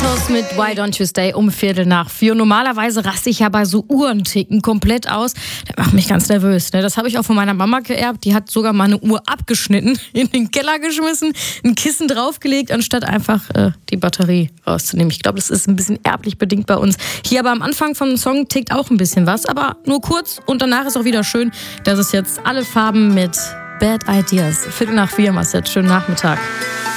Santos mit Why Don't You Stay um 3:45. Normalerweise raste ich ja bei so Uhrenticken komplett aus. Das macht mich ganz nervös. Ne? Das habe ich auch von meiner Mama geerbt. Die hat sogar mal eine Uhr abgeschnitten, in den Keller geschmissen, ein Kissen draufgelegt, anstatt einfach die Batterie rauszunehmen. Ich glaube, das ist ein bisschen erblich bedingt bei uns. Hier aber am Anfang vom Song tickt auch ein bisschen was, aber nur kurz und danach ist auch wieder schön. Das ist jetzt Alle Farben mit Bad Ideas. 3:45, Marcel. Schönen Nachmittag.